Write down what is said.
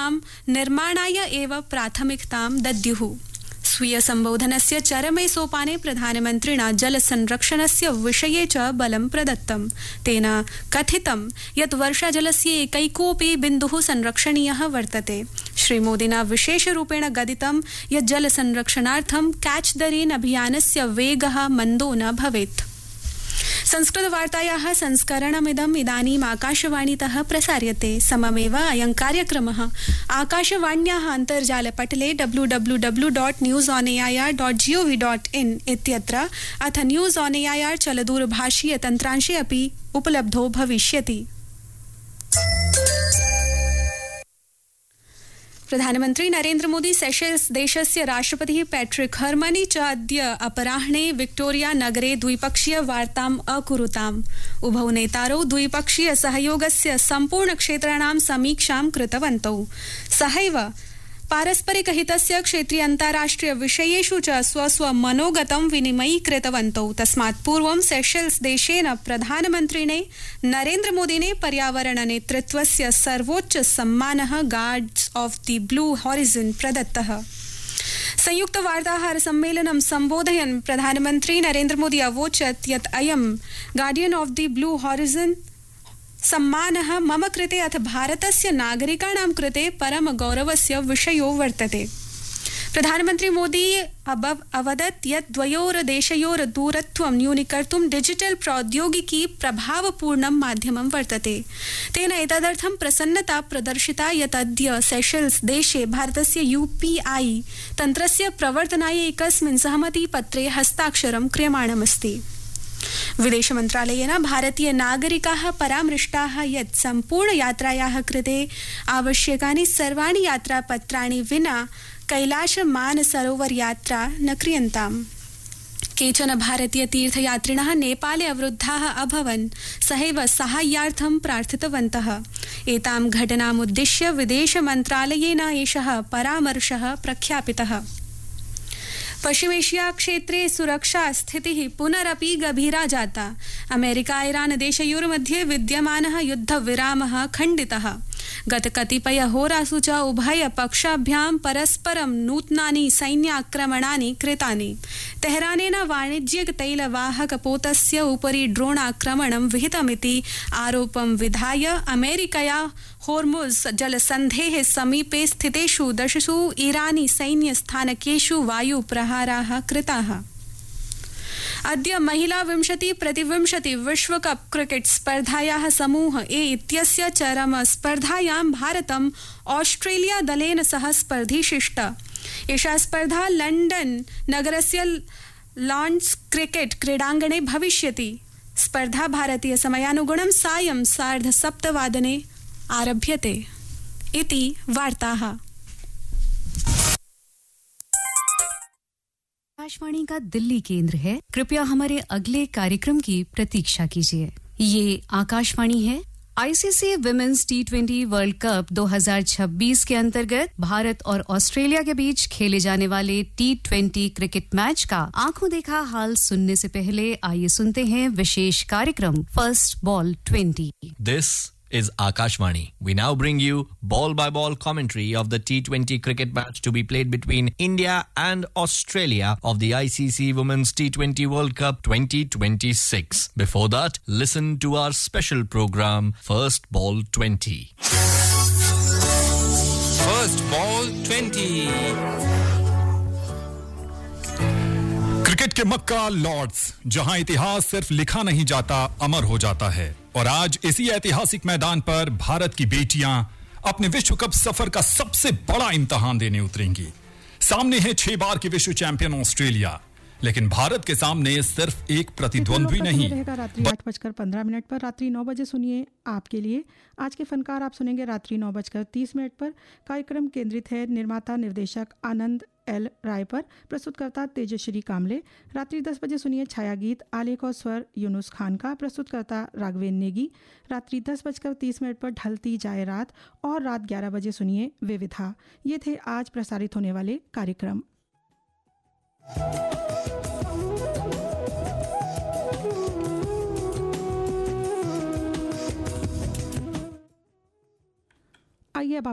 सेतूनां निर्माणाय एव प्राथमिकतां दद्युः। स्वीय संबोधनस्य चरमे सोपाने प्रधानमन्त्रिणा जलसंरक्षणस्य विषये च बलं प्रदत्तम्। तेन कथितं यत् वर्षाजलस्य एकैकोऽपि बिन्दुः संरक्षणीयः वर्तते। श्रीमोदिना विशेषरूपेण गदितं यत् जलसंरक्षणार्थं कैच द रेन अभियानस्य वेगः मन्दो न भवेत्। संस्कृतवार्तायाः संस्करणमिदम् इदानीम् आकाशवाणीतः प्रसार्यते। सममेव अयं कार्यक्रमः आकाशवाण्याः अन्तर्जालपटले www.newsonair.gov.in इत्यत्र अथ न्यूज़ ऑन एआईआर चलदूरभाषीय तन्त्रांशे अपि उपलब्धो भविष्यति। प्रधानमन्त्री नरेन्द्र मोदी सेशेल्स देशस्य राष्ट्रपतिः पैट्रिक हर्मनी च अद्य अपराह्णे विक्टोरिया नगरे द्विपक्षीय वार्ताम् अकुरुताम्। उभौ नेतारौ द्विपक्षीय सहयोगस्य सम्पूर्णक्षेत्राणां समीक्षां कृतवन्तौ। सहैव पारस्परिकहितस्य क्षेत्रीय अन्ताराष्ट्रिय विषयेषु च स्वस्वमनोगतं विनिमयीकृतवन्तौ। तस्मात् पूर्वं सेशेल्स देशेन प्रधानमन्त्रिणे नरेन्द्र मोदिने पर्यावरण नेतृत्वस्य सर्वोच्च सम्मानः guards of the blue horizon प्रदत्तः। संयुक्त वार्ताहर सम्मेलनं सम्बोधयन् प्रधानमन्त्री नरेन्द्र मोदी अवोचत् यत् अयं guardian of the blue horizon सम्मानः मम कृते अथ भारतस्य नागरिकाणां कृते परम गौरवस्य विषयो वर्तते। प्रधानमन्त्री मोदी अवदत् यत् द्वयोर देशयोर दूरत्वं न्यूनीकर्तुं डिजिटल प्रौद्योगिकी प्रभावपूर्णं माध्यमं वर्तते। तेन एतदर्थं प्रसन्नता प्रदर्शिता यत् अद्य सेशेल्स देशे भारतस्य यूपीआई तन्त्रस्य प्रवर्तनाय एकस्मिन् सहमतिपत्रे हस्ताक्षरं क्रियमाणमस्ति। विदेश मन्त्रालयेन भारतीय नागरिकाः परामृष्टाः यत् सम्पूर्ण यात्रायाः कृते आवश्यकानि सर्वाणि यात्रापत्राणि विना कैलाश मानसरोवर यात्रा न क्रियन्ताम्। केचन भारतीय तीर्थयात्रिणः नेपाले अवरुद्धाः अभवन्। सहैव साहाय्यार्थं प्रार्थितवन्तः। एतां घटनामुद्दिश्य विदेश मन्त्रालयेन एषः परामर्शः प्रख्यापितः। पश्चिमेशिया क्षेत्रे सुरक्षा स्थितिः पुनरपि गभीरा जाता। अमेरिका ईरान देशयोर्मध्ये विद्यमानः युद्धविरामः खण्डितः। गत कतिपय होरासु च उभय पक्षाभ्यां परस्परं नूतनानि सैन्याक्रमणानि कृतानि। तेहरानेन वाणिज्यिक तैलवाहकपोतस्य उपरि ड्रोणाक्रमणं विहितमिति आरोपं विधाय अमेरिकया होर्मुज़ जलसन्धेः समीपे स्थितेषु 10 ईरानी सैन्यस्थानकेषु वायुप्रहाराः कृताः। अद्य महिला 20-20 विश्वकप क्रिकेट स्पर्धायाः समूह ए इत्यस्य चरम स्पर्धायां भारतम् ऑस्ट्रेलिया दलेन सह स्पर्धिशिष्ट। एषा स्पर्धा लण्डन नगरस्य लॉर्ड्स क्रिकेट क्रीडाङ्गणे भविष्यति। स्पर्धा भारतीय समयानुगुणं सायं 7:30 आरभ्यते। इति वार्ताः। आकाशवाणी का दिल्ली केंद्र है। कृपया हमारे अगले कार्यक्रम की प्रतीक्षा कीजिए। ये आकाशवाणी है। ICC women's T20 world cup 2026 के अंतर्गत भारत और ऑस्ट्रेलिया के बीच खेले जाने वाले T20 क्रिकेट मैच का आंखों देखा हाल सुनने से पहले आइए सुनते हैं विशेष कार्यक्रम first ball 20। This is Akashvani. We now bring you ball-by-ball commentary of the T20 cricket match to be played between India and Australia of the ICC Women's T20 World Cup 2026. Before that, listen to our special program, First Ball 20. First Ball 20. Cricket के मक्का Lord's, जहां इतिहास सिर्फ लिखा नहीं जाता, अमर हो जाता है। और आज इसी ऐतिहासिक मैदान पर भारत की बेटियां अपने विश्व कप सफर का सबसे बड़ा इम्तिहान देने उतरेंगी। सामने है 6 बार की विश्व चैंपियन ऑस्ट्रेलिया, लेकिन भारत के सामने सिर्फ एक प्रतिद्वंद्वी नहीं। रात्रि 8:15 पर रात्रि 9 बजे सुनिए आपके लिए आज के फनकार। आप सुनेंगे रात्रि 9:30 पर। कार्यक्रम केंद्रित है निर्माता निर्देशक आनंद एल राय पर। प्रस्तुतकर्ता तेजश्री कामले। रात्रि 10 बजे सुनिए छाया गीत आलेख और स्वर यूनुस खान का। प्रस्तुतकर्ता राघवेन नेगी। रात्रि 10:30 पर ढलती जाए रात और रात 11 बजे सुनिए विविधा। ये थे आज प्रसारित होने वाले कार्यक्रम। आइए अब आप